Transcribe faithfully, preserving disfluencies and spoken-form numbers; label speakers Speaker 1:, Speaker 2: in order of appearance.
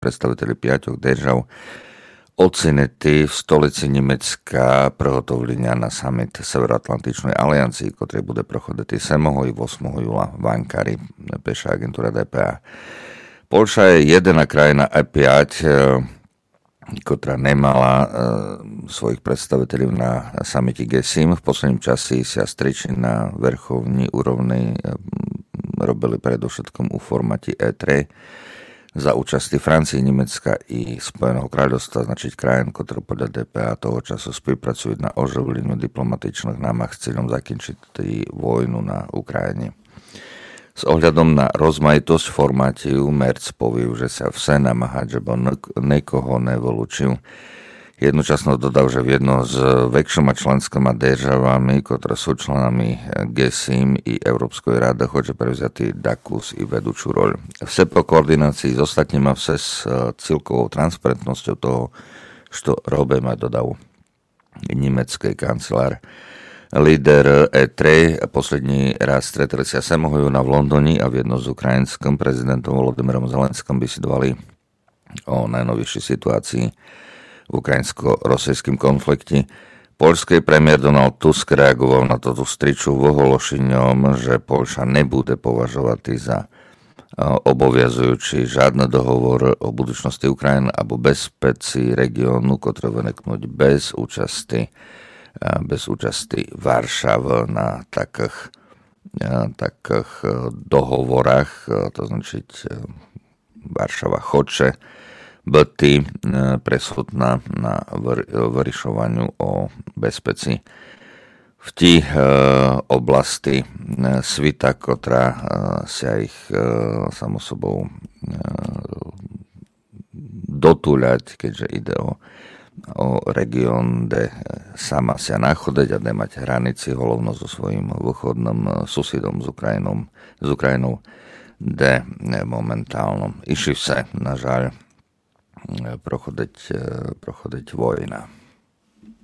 Speaker 1: Predstaviteľi piatich držav ocenili v stolici Nemecka prigotовлення na summit Severoatlantičnej aliancii, ktorý bude prochoditi sedmého i osmého júla v Ankari, píše agentúra dé pé á. Poľša je jediná krajina E päť, ktorá nemala e, svojich predstaviteľov na samite gé sedem. V posledním časi sa striči na vrchovní úrovni e, robili predovšetkom u formáti é tri za účasti Francie, Nemecka i Spojeného kráľovstva, značiť krajín, ktoré podľa dé pé á toho času spolupracujú na oživleniu diplomatičných námah s cieľom zakončiť vojnu na Ukrajine. S ohľadom na rozmanitosť formátiu Merz povie, že sa vse namáhať, že bo nikoho nevolúčil. Jednočasno dodal, že v jedno s väčšíma členskými državami, ktoré sú členami gé sedem i Európskej rady, chce prevziať Dakus i vedúču roľ. Vse po koordinácii s ostatnými, vse s celkovou transparentnosťou toho, čo robíme, dodal nemecký kancelár. Líder é tri poslední raz stretli sa sedmého júna v Londýne a v jedno s ukrajinským prezidentom Volodymyrom Zelenským bisedovali o najnovšej situácii v ukrajinsko-rosijským konflikte. Poľský premiér Donald Tusk reagoval na toto striču ohlášením, že Poľša nebude považovať za obovязujúci žiadny dohovor o budúcnosti Ukrajiny alebo bezpečí regiónu, ktorý vyniknúť bez účasti bez účasti Varšavy na takých, takých dohovorách, to značiť Varšava chce byť preschodná na vyriešovaniu o bezpečí v tí oblasti sveta, ktorá sa ich samo sobou dotúľať, keďže ide o o región, kde sama sa nachodeť a kde mať hranici hlavno so svojím východným susedom s Ukrajinou, s Ukrajinou, kde momentálno išli sa, na žaľ, prochodeť, prochodeť vojna.